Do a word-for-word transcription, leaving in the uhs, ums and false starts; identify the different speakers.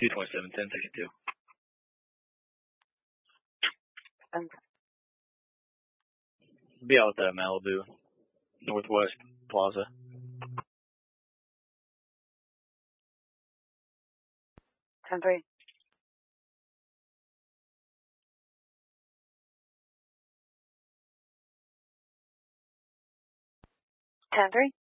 Speaker 1: two twenty-seven, ten sixty-two.
Speaker 2: And
Speaker 1: Be out at Malibu, Northwest Plaza.
Speaker 2: ten three. ten three.